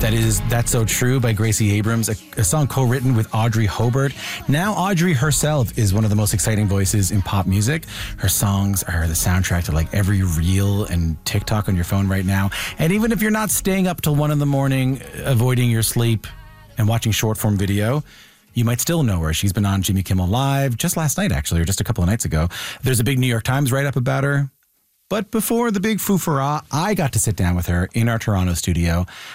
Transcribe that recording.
That is That's So True by Gracie Abrams, a song co-written with Audrey Hobart. Now Audrey herself is one of the most exciting voices in pop music. Her songs are the soundtrack to like every reel and TikTok on your phone right now. And even if you're not staying up till 1 a.m, avoiding your sleep and watching short form video, you might still know her. She's been on Jimmy Kimmel Live just last night, actually, or just a couple of nights ago. There's a big New York Times write-up about her. But before the big foofara, I got to sit down with her in our Toronto studio.